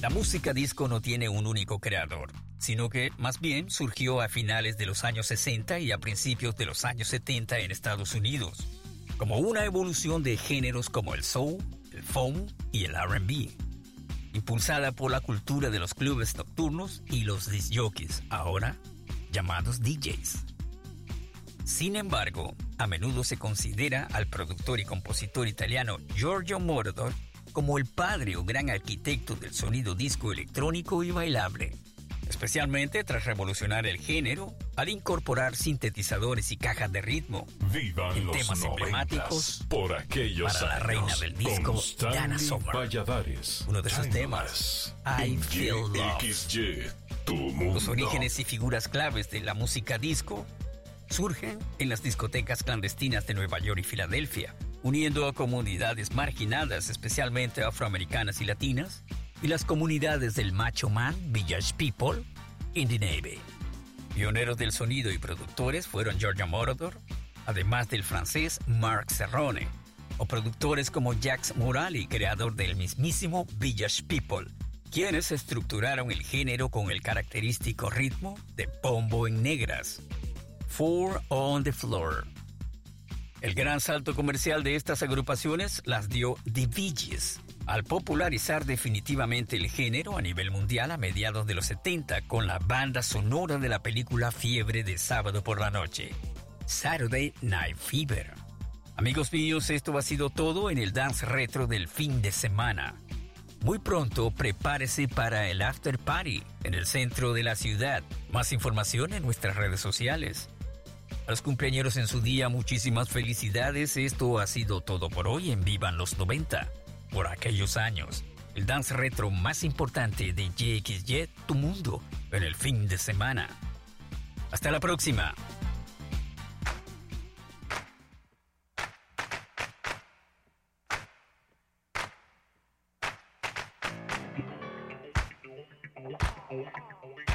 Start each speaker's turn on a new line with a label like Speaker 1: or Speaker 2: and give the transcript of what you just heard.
Speaker 1: La música disco no tiene un único creador, sino que más bien surgió a finales de los años 60 y a principios de los años 70 en Estados Unidos, como una evolución de géneros como el soul, el funk y el R&B, impulsada por la cultura de los clubes nocturnos y los disc jockeys, ahora llamados DJs. Sin embargo, a menudo se considera al productor y compositor italiano Giorgio Moroder como el padre o gran arquitecto del sonido disco electrónico y bailable, especialmente tras revolucionar el género al incorporar sintetizadores y cajas de ritmo en temas emblemáticos
Speaker 2: por aquellos
Speaker 1: para la reina del disco, Dana Summer.
Speaker 2: Valladares,
Speaker 1: Uno de sus temas, I Feel Love.
Speaker 2: XY, tu mundo.
Speaker 1: Los orígenes y figuras claves de la música disco surgen en las discotecas clandestinas de Nueva York y Filadelfia, uniendo a comunidades marginadas, especialmente afroamericanas y latinas, y las comunidades del Macho Man, Village People, y The Navy. Pioneros del sonido y productores fueron Giorgio Moroder, además del francés Marc Serrone, o productores como Jacques Morali, creador del mismísimo Village People, quienes estructuraron el género con el característico ritmo de bombo en negras. Four on the Floor. El gran salto comercial de estas agrupaciones las dio The Bee Gees, al popularizar definitivamente el género a nivel mundial a mediados de los 70 con la banda sonora de la película Fiebre de Sábado por la Noche, Saturday Night Fever. Amigos míos, esto ha sido todo en el Dance Retro del fin de semana. Muy pronto prepárese para el After Party en el centro de la ciudad. Más información en nuestras redes sociales. A los cumpleañeros en su día, muchísimas felicidades. Esto ha sido todo por hoy en Vivan los 90. Por aquellos años, el dance retro más importante de JXY, tu mundo, en el fin de semana. Hasta la próxima.
Speaker 3: Oh,